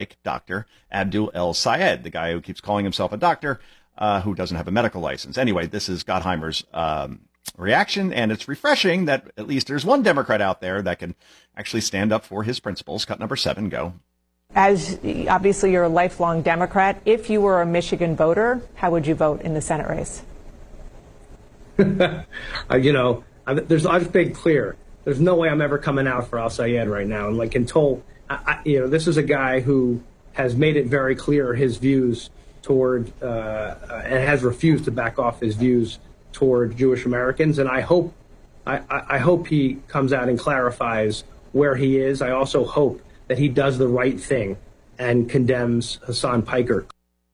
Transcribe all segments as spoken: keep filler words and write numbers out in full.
Doctor Abdul El-Sayed, the guy who keeps calling himself a doctor, uh, who doesn't have a medical license. Anyway, this is Gottheimer's um, reaction, and it's refreshing that at least there's one Democrat out there that can actually stand up for his principles. Cut number seven, go. As obviously you're a lifelong Democrat, if you were a Michigan voter, how would you vote in the Senate race? uh, you know, I've, there's, I've made clear, there's no way I'm ever coming out for El-Sayed right now. And like until, I, I, you know, this is a guy who has made it very clear his views toward, uh, uh, and has refused to back off his views toward Jewish Americans. And I hope, I, I, I hope he comes out and clarifies where he is. I also hope that he does the right thing and condemns Hassan Piker.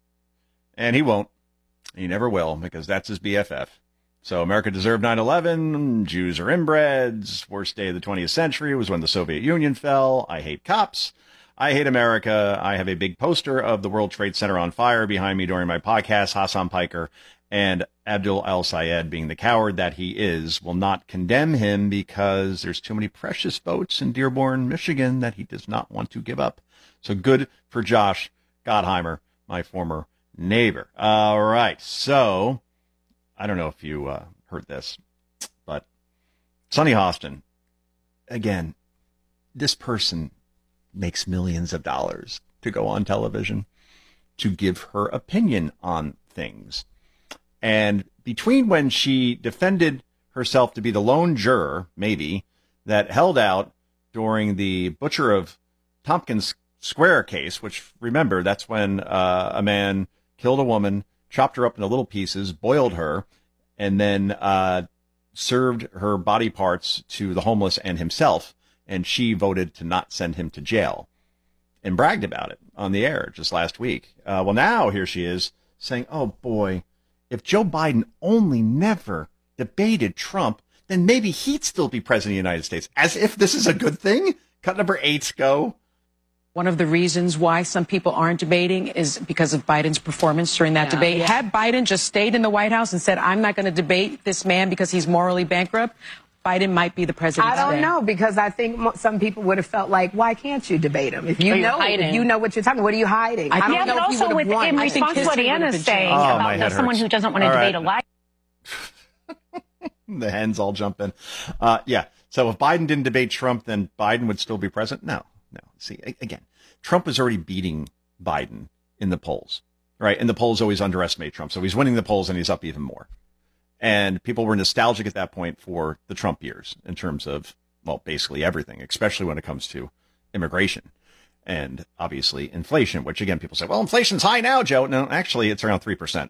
And he won't. He never will, because that's his B F F. So America deserved nine eleven. Jews are inbreds. Worst day of the twentieth century was when the Soviet Union fell. I hate cops. I hate America. I have a big poster of the World Trade Center on fire behind me during my podcast. Hassan Piker and Abdul El-Sayed, being the coward that he is, will not condemn him because there's too many precious votes in Dearborn, Michigan that he does not want to give up. So good for Josh Gottheimer, my former neighbor. All right. So I don't know if you uh, heard this, but Sunny Hostin, again, this person makes millions of dollars to go on television to give her opinion on things. And between when she defended herself to be the lone juror, maybe, that held out during the Butcher of Tompkins Square case, which, remember, that's when uh, a man killed a woman, chopped her up into little pieces, boiled her, and then uh, served her body parts to the homeless and himself, and she voted to not send him to jail and bragged about it on the air just last week. Uh, well, now here she is saying, oh, boy, if Joe Biden only never debated Trump, then maybe he'd still be president of the United States. As if this is a good thing. Cut number eight, go. One of the reasons why some people aren't debating is because of Biden's performance during that yeah. debate. Yeah. Had Biden just stayed in the White House and said, I'm not going to debate this man because he's morally bankrupt, Biden might be the president. I don't today. know, because I think some people would have felt like, why can't you debate him? If you you know, if you know what you're talking about, what are you hiding? I, I don't yeah, know but if also with, won. in response to what Anna's saying oh, about the, someone who doesn't want to all debate right. a lie. The hens all jump in. Uh, yeah. So if Biden didn't debate Trump, then Biden would still be president? No, no. See, again, Trump is already beating Biden in the polls, right? And the polls always underestimate Trump. So he's winning the polls and he's up even more. And people were nostalgic at that point for the Trump years in terms of, well, basically everything, especially when it comes to immigration and obviously inflation, which again, people say, well, inflation's high now, Joe. No, actually it's around three percent.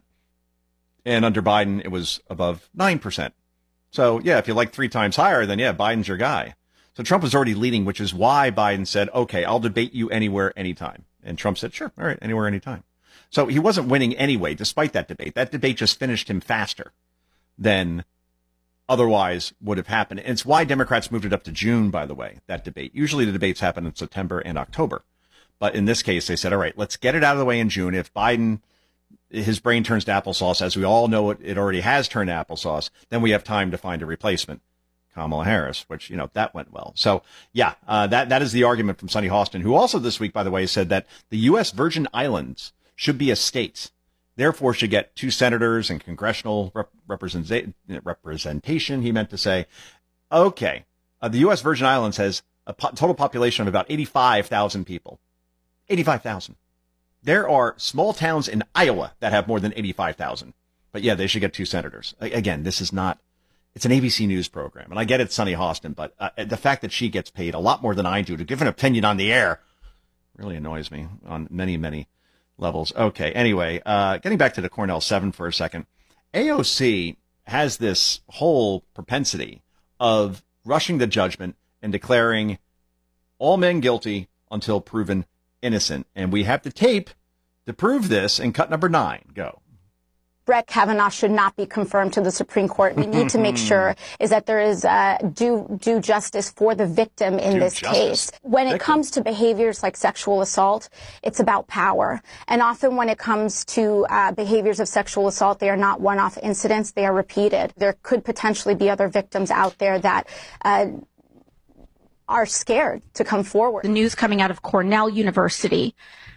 And under Biden, it was above nine percent. So yeah, if you like three times higher, then yeah, Biden's your guy. So Trump was already leading, which is why Biden said, okay, I'll debate you anywhere, anytime. And Trump said, sure. All right. Anywhere, anytime. So he wasn't winning anyway, despite that debate. That debate just finished him faster than otherwise would have happened. And it's why Democrats moved it up to June, by the way, that debate. Usually the debates happen in September and October. But in this case, they said, all right, let's get it out of the way in June. If Biden, his brain turns to applesauce, as we all know it, it already has turned to applesauce, then we have time to find a replacement, Kamala Harris, which, you know, that went well. So, yeah, uh, that that is the argument from Sunny Hostin, who also this week, by the way, said that the U S Virgin Islands should be a state, therefore should get two senators and congressional rep- representa- representation, he meant to say. Okay, uh, the U S Virgin Islands has a po- total population of about eighty-five thousand people. eighty-five thousand. There are small towns in Iowa that have more than eighty-five thousand. But yeah, they should get two senators. Again, this is not, it's an A B C News program. And I get it's Sunny Hostin, but uh, the fact that she gets paid a lot more than I do to give an opinion on the air really annoys me on many, many levels. Okay, anyway, uh, getting back to the Cornell seven for a second. A O C has this whole propensity of rushing the judgment and declaring all men guilty until proven innocent. And we have the tape to prove this in cut number nine. Go. Brett Kavanaugh should not be confirmed to the Supreme Court. We need to make sure is that there is uh, due due justice for the victim in due this justice. case. When victim. it comes to behaviors like sexual assault, it's about power. And often when it comes to uh, behaviors of sexual assault, they are not one-off incidents. They are repeated. There could potentially be other victims out there that uh, are scared to come forward. The news coming out of Cornell University